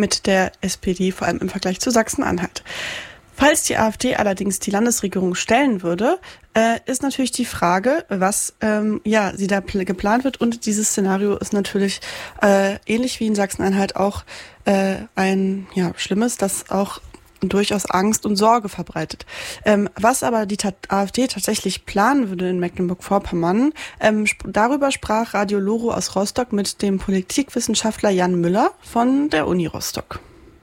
mit der SPD, vor allem im Vergleich zu Sachsen-Anhalt. Falls die AfD allerdings die Landesregierung stellen würde, ist natürlich die Frage, was sie da geplant wird. Und dieses Szenario ist natürlich ähnlich wie in Sachsen-Anhalt auch ein schlimmes, das auch durchaus Angst und Sorge verbreitet. Was aber die AfD tatsächlich planen würde in Mecklenburg-Vorpommern, darüber sprach Radio Loro aus Rostock mit dem Politikwissenschaftler Jan Müller von der Uni Rostock.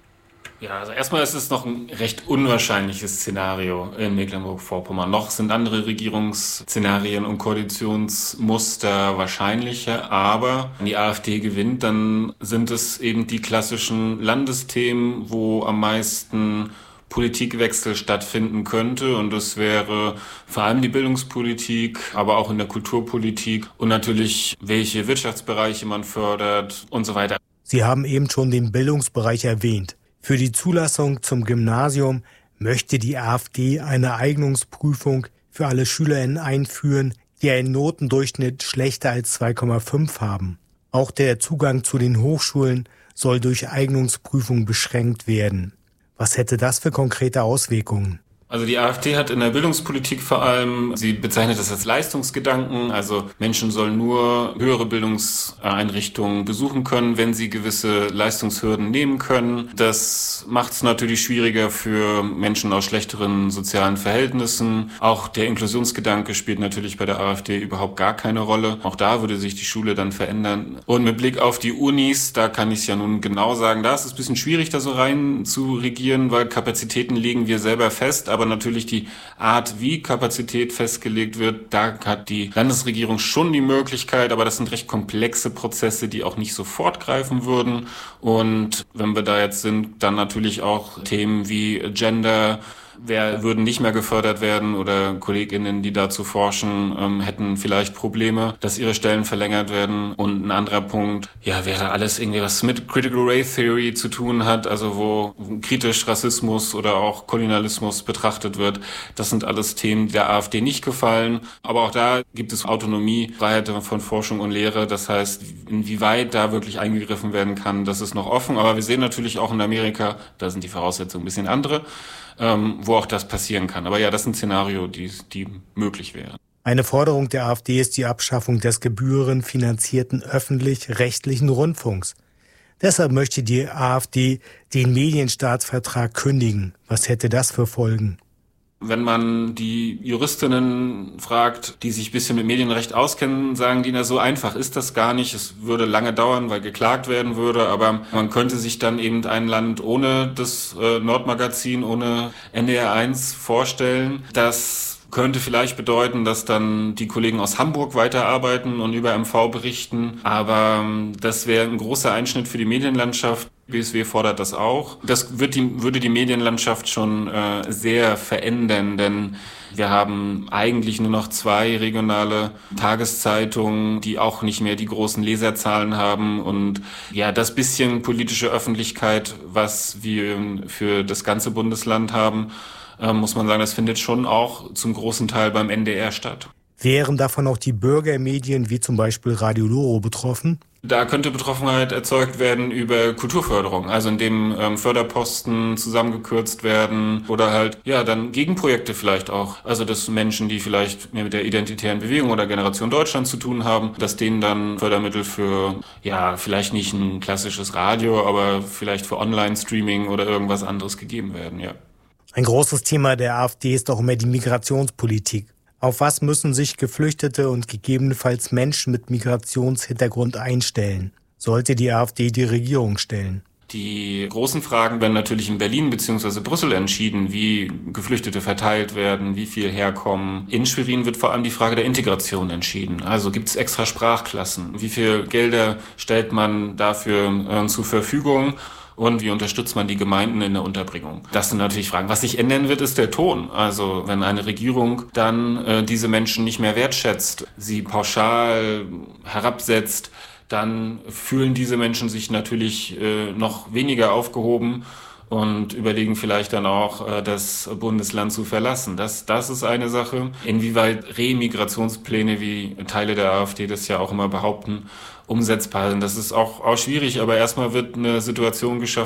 Ja, also erstmal ist es noch ein recht unwahrscheinliches Szenario in Mecklenburg-Vorpommern. Noch sind andere Regierungsszenarien und Koalitionsmuster wahrscheinlicher, aber wenn die AfD gewinnt, dann sind es eben die klassischen Landesthemen, wo am meisten Politikwechsel stattfinden könnte, und das wäre vor allem die Bildungspolitik, aber auch in der Kulturpolitik und natürlich, welche Wirtschaftsbereiche man fördert und so weiter. Sie haben eben schon den Bildungsbereich erwähnt. Für die Zulassung zum Gymnasium möchte die AfD eine Eignungsprüfung für alle SchülerInnen einführen, die einen Notendurchschnitt schlechter als 2,5 haben. Auch der Zugang zu den Hochschulen soll durch Eignungsprüfung beschränkt werden. Was hätte das für konkrete Auswirkungen? Also die AfD hat in der Bildungspolitik vor allem, sie bezeichnet das als Leistungsgedanken, also Menschen sollen nur höhere Bildungseinrichtungen besuchen können, wenn sie gewisse Leistungshürden nehmen können. Das macht es natürlich schwieriger für Menschen aus schlechteren sozialen Verhältnissen. Auch der Inklusionsgedanke spielt natürlich bei der AfD überhaupt gar keine Rolle. Auch da würde sich die Schule dann verändern. Und mit Blick auf die Unis, da kann ich es ja nun genau sagen, da ist es ein bisschen schwierig, da so rein zu regieren, weil Kapazitäten legen wir selber fest, aber natürlich die Art, wie Kapazität festgelegt wird, da hat die Landesregierung schon die Möglichkeit, aber das sind recht komplexe Prozesse, die auch nicht sofort greifen würden. Und wenn wir da jetzt sind, dann natürlich auch Themen wie Gender, würden nicht mehr gefördert werden, oder KollegInnen, die dazu forschen, hätten vielleicht Probleme, dass ihre Stellen verlängert werden. Und ein anderer Punkt, wäre alles irgendwie, was mit Critical Race Theory zu tun hat, also wo kritisch Rassismus oder auch Kolonialismus betrachtet wird. Das sind alles Themen, die der AfD nicht gefallen. Aber auch da gibt es Autonomie, Freiheit von Forschung und Lehre. Das heißt, inwieweit da wirklich eingegriffen werden kann, das ist noch offen. Aber wir sehen natürlich auch in Amerika, da sind die Voraussetzungen ein bisschen andere, wo auch das passieren kann. Aber ja, das ist ein Szenario, die möglich wäre. Eine Forderung der AfD ist die Abschaffung des gebührenfinanzierten öffentlich-rechtlichen Rundfunks. Deshalb möchte die AfD den Medienstaatsvertrag kündigen. Was hätte das für Folgen? Wenn man die Juristinnen fragt, die sich ein bisschen mit Medienrecht auskennen, sagen die, so einfach ist das gar nicht. Es würde lange dauern, weil geklagt werden würde, aber man könnte sich dann eben ein Land ohne das Nordmagazin, ohne NDR1 vorstellen. Das könnte vielleicht bedeuten, dass dann die Kollegen aus Hamburg weiterarbeiten und über MV berichten, aber das wäre ein großer Einschnitt für die Medienlandschaft. BSW fordert das auch. Das würde die Medienlandschaft schon sehr verändern, denn wir haben eigentlich nur noch 2 regionale Tageszeitungen, die auch nicht mehr die großen Leserzahlen haben. Und das bisschen politische Öffentlichkeit, was wir für das ganze Bundesland haben, muss man sagen, das findet schon auch zum großen Teil beim NDR statt. Wären davon auch die Bürgermedien wie zum Beispiel Radio Loro betroffen? Da könnte Betroffenheit erzeugt werden über Kulturförderung, also indem Förderposten zusammengekürzt werden oder halt dann Gegenprojekte vielleicht auch. Also dass Menschen, die vielleicht mehr mit der identitären Bewegung oder Generation Deutschland zu tun haben, dass denen dann Fördermittel für vielleicht nicht ein klassisches Radio, aber vielleicht für Online-Streaming oder irgendwas anderes gegeben werden, ja. Ein großes Thema der AfD ist auch immer die Migrationspolitik. Auf was müssen sich Geflüchtete und gegebenenfalls Menschen mit Migrationshintergrund einstellen? Sollte die AfD die Regierung stellen? Die großen Fragen werden natürlich in Berlin bzw. Brüssel entschieden, wie Geflüchtete verteilt werden, wie viel herkommen. In Schwerin wird vor allem die Frage der Integration entschieden. Also gibt es extra Sprachklassen? Wie viel Gelder stellt man dafür zur Verfügung? Und wie unterstützt man die Gemeinden in der Unterbringung? Das sind natürlich Fragen. Was sich ändern wird, ist der Ton. Also wenn eine Regierung dann diese Menschen nicht mehr wertschätzt, sie pauschal herabsetzt, dann fühlen diese Menschen sich natürlich noch weniger aufgehoben und überlegen vielleicht dann auch, das Bundesland zu verlassen. Das ist eine Sache. Inwieweit Remigrationspläne, wie Teile der AfD das ja auch immer behaupten, umsetzbar sind. Das ist auch schwierig, aber erstmal wird eine Situation geschaffen,